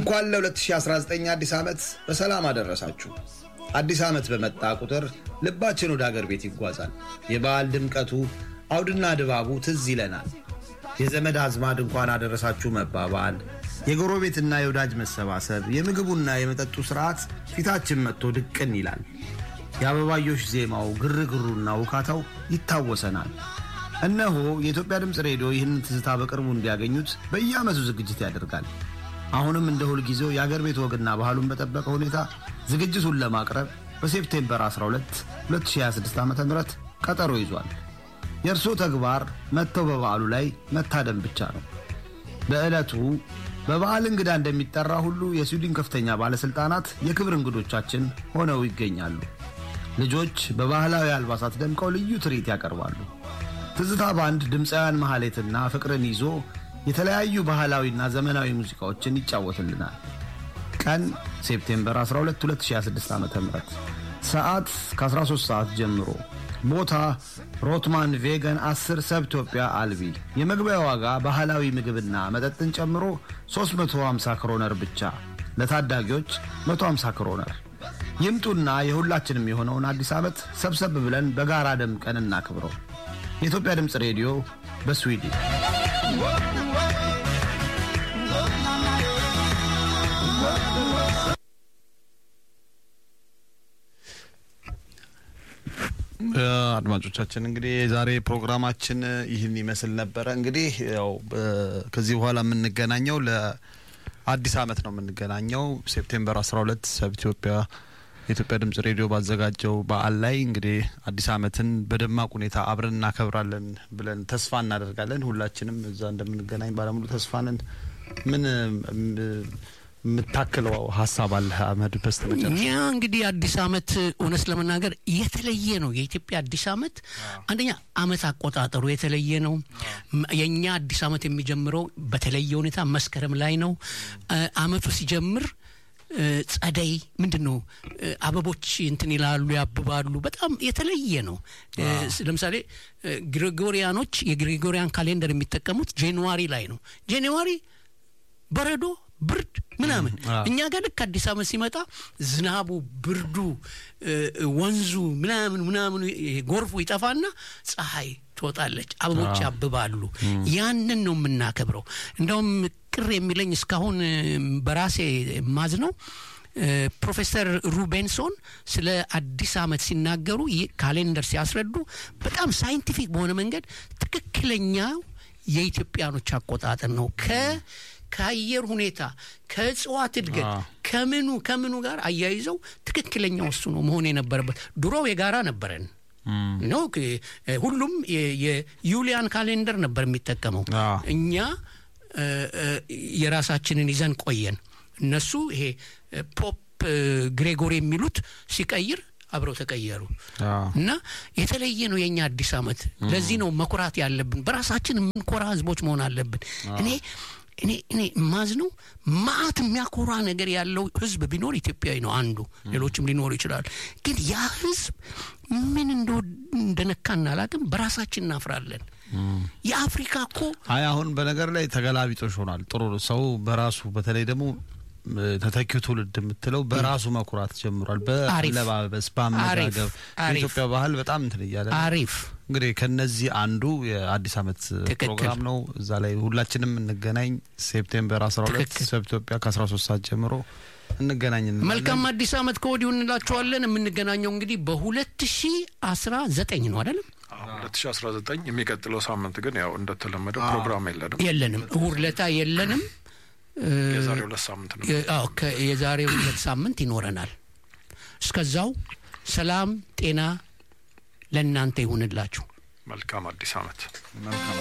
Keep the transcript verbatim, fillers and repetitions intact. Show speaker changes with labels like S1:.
S1: እንኳን ለ2019 አዲስ ዓመት በሰላም አደረሳችሁ። አዲስ ዓመት በመጣ ቁጥር ልባችን ወደ ሀገር ቤት ይጓዛል። የበዓል ድምቀቱ አውድና ድባቡ ትዝ ይለናል። የዘመድ አዝማድ እንኳን አደረሳችሁ መባባል፣ የጎረቤትና የወዳጅ መሰባሰብ፣ የምግቡና የመጠጡ ሥርዓት ፊታችን መጥቶ ድቅን ይላል። የአበባዮሽ ዜማው፣ ግርግሩና ውካታው ይታወሰናል። እነሆ የኢትዮጵያ ድምጽ ሬዲዮ ይህንን ትዝታ በቅርቡ እንዲያገኙት በየዓመቱ ዝግጅት ያደርጋል። አሁንም እንደ ሁሉ ጊዜው የአገር ቤት ወግና ባህሉን በጠበቀ ሁኔታ ዝግጅቱን ለማቅረብ በሴፕቴምበር አስራ ሁለት ሁለት ሺህ ሃያ ስድስት ዓመተ ምህረት ቀጠሮ ይዟል። የእርሶ ተግባር መጥተው በበዓሉ ላይ መታደም ብቻ ነው። በዕለቱ በበዓል እንግዳ እንደሚጠራ ሁሉ የስዊድን ከፍተኛ ባለስልጣናት የክብር እንግዶቻችን ሆነው ይገኛሉ። ልጆች በባህላዊ አልባሳት ደምቀው ልዩ ትርኢት ያቀርባሉ። ትዝታ ባንድ ድምፃውያን መሐሌትና ፍቅርን ይዞ የተለያዩ ባህላዊና ዘመናዊ ሙዚቃዎችን ይጫወትልናል። ቀን ሴፕቴምበር አስራ ሁለት ሁለት ሺህ ሃያ ስድስት ዓመተ ምህረት ሰዓት ከ13 ሰዓት ጀምሮ ቦታ ሮትማን ቬገን አስር ሰብ ኢትዮጵያ አልቢ የመግቢያ ዋጋ ባህላዊ ምግብና መጠጥን ጨምሮ ሶስት መቶ ሃምሳ ክሮነር ብቻ ለታዳጊዎች መቶ ሃምሳ ክሮነር ይምጡና የሁላችንም የሆነውን አዲስ ዓመት ሰብሰብ ብለን በጋራ ደምቀን እናክብረው። የኢትዮጵያ ድምጽ ሬዲዮ በስዊድን
S2: አድማጮቻችን እንግዲህ ዛሬ ፕሮግራማችን ይህን ይመስል ነበር። እንግዲህ ያው ከዚህ በኋላ የምንገናኘው ለአዲስ ዓመት ነው የምንገናኘው ሴፕቴምበር አስራ ሁለት ሰብ ኢትዮጵያ የኢትዮጵያ ድምጽ ሬዲዮ ባዘጋጀው በዓል ላይ እንግዲህ አዲስ ዓመትን በደማቅ ሁኔታ አብረን እናከብራለን ብለን ተስፋ እናደርጋለን። ሁላችንም እዛ እንደምንገናኝ ባለሙሉ ተስፋ ነን። ምን ምታከለው ሐሳብ አለ አህመድ? በስተመጨረሻ
S3: ያ እንግዲህ አዲስ ዓመት ሆነስ ለመናገር የተለየ ነው። የኢትዮጵያ አዲስ ዓመት አንደኛ ዓመት አቆጣጠሩ የተለየ ነው። የኛ አዲስ ዓመት የሚጀምረው በተለየ ሁኔታ መስከረም ላይ ነው። ዓመቱ ሲጀምር ጸደይ ምንድነው አበቦች እንትን ይላሉ ያብባሉ። በጣም የተለየ ነው። ለምሳሌ ግሪጎሪያኖች የግሪጎሪያን ካሌንደር የሚጠቀሙት ጃንዋሪ ላይ ነው። ጃንዋሪ በረዶ ብርድ ምናምን፣ እኛ ጋር ልክ አዲስ ዓመት ሲመጣ ዝናቡ ብርዱ ወንዙ ምናምን ምናምን ጎርፉ ይጠፋና ፀሐይ ትወጣለች፣ አበቦች ያብባሉ። ያንን ነው የምናከብረው። እንደውም ቅር የሚለኝ እስካሁን በራሴ ማዝ ነው ፕሮፌሰር ሩቤንሶን ስለ አዲስ ዓመት ሲናገሩ ካሌንደር ሲያስረዱ በጣም ሳይንቲፊክ በሆነ መንገድ ትክክለኛው የኢትዮጵያኖች አቆጣጠር ነው። ከ ከአየር ሁኔታ ከጽዋት እድገት ከምኑ ከምኑ ጋር አያይዘው ትክክለኛው እሱ ነው መሆን የነበረበት። ድሮ የጋራ ነበረን ነው ሁሉም የዩሊያን ካሌንደር ነበር የሚጠቀመው። እኛ የራሳችንን ይዘን ቆየን። እነሱ ይሄ ፖፕ ግሪጎሪ የሚሉት ሲቀይር አብረው ተቀየሩ እና የተለየ ነው የኛ አዲስ ዓመት። ለዚህ ነው መኩራት ያለብን፣ በራሳችን ምንኮራ ህዝቦች መሆን አለብን። እኔ እኔ እኔ ማዝነው ማአት የሚያኮራ ነገር ያለው ህዝብ ቢኖር ኢትዮጵያዊ ነው አንዱ፣ ሌሎችም ሊኖሩ ይችላል። ግን ያ ህዝብ ምን እንደነካና አላቅም በራሳችን እናፍራለን። የአፍሪካ እኮ
S2: አይ አሁን በነገር ላይ ተገላቢጦሽ ሆኗል። ጥሩ ሰው በራሱ በተለይ ደግሞ ተተኪው ትውልድ የምትለው በራሱ መኩራት ጀምሯል። በለባበስ በአመጋገብ የኢትዮጵያ ባህል በጣም እንትን ይያለ
S3: አሪፍ።
S2: እንግዲህ ከነዚህ አንዱ የአዲስ ዓመት ፕሮግራም ነው። እዛ ላይ ሁላችንም እንገናኝ። ሴፕቴምበር አስራ ሁለት ሰብ ኢትዮጵያ ከ13 ሰዓት ጀምሮ እንገናኝና
S3: መልካም አዲስ ዓመት ከወዲሁ እንላችኋለን። የምንገናኘው እንግዲህ በ2019 ነው አይደል?
S4: ሁለት ሺህ አስራ ዘጠኝ የሚቀጥለው ሳምንት ግን ያው እንደተለመደው ፕሮግራም የለንም
S3: የለንም እሁርለታ የለንም።
S4: የዛሬው ሁለት ሳምንት ነው።
S3: አዎ የዛሬው ሁለት ሳምንት ይኖረናል። እስከዛው ሰላም ጤና ለእናንተ ይሁንላችሁ።
S4: መልካም አዲስ ዓመት።